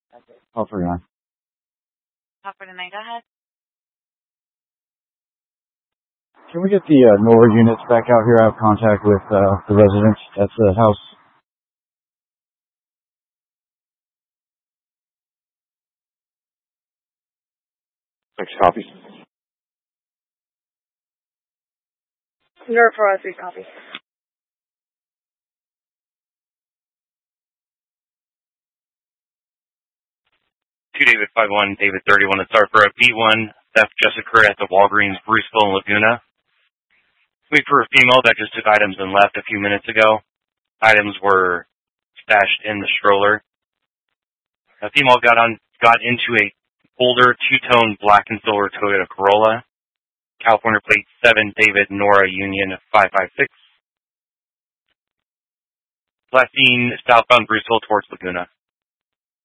Oh, 39. Top for tonight, go ahead. Can we get the NOR units back out here? I have contact with the residents at the house. Thanks, copy. NOR 403, copy. Two David 51, David 31. Let's start for a B1. Theft just occurred at the Walgreens, Bruceville, and Laguna. Wait for a female that just took items and left a few minutes ago. Items were stashed in the stroller. A female got into a older two-tone black and silver Toyota Corolla. California plate 7 David Nora Union 556. Last seen southbound Bruceville towards Laguna.